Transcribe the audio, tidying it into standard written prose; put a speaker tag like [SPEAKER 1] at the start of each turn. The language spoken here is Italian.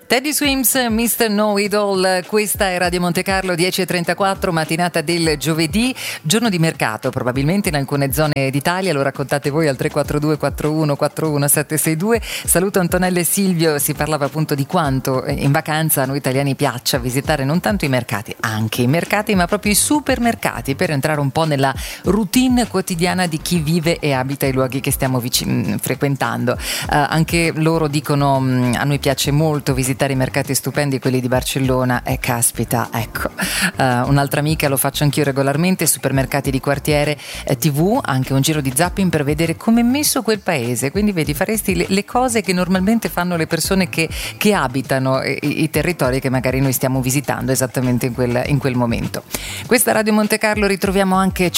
[SPEAKER 1] Teddy Swims, Mr. Know-It-All, questa è Radio Monte Carlo, 10.34, mattinata del giovedì, giorno di mercato probabilmente in alcune zone d'Italia, lo raccontate voi al 342 41 41 762. Saluto Antonella e Silvio, si parlava appunto di quanto in vacanza a noi italiani piaccia visitare non tanto i mercati, anche i mercati, ma proprio i supermercati per entrare un po' nella routine quotidiana di chi vive e abita i luoghi che stiamo frequentando. Anche loro dicono a noi piace molto visitare i mercati stupendi, quelli di Barcellona, caspita, ecco, un'altra amica, lo faccio anch'io regolarmente, supermercati di quartiere, TV, anche un giro di zapping per vedere come è messo quel paese, quindi vedi, faresti le cose che normalmente fanno le persone che abitano i territori che magari noi stiamo visitando esattamente in quel momento. Questa Radio Monte Carlo, ritroviamo anche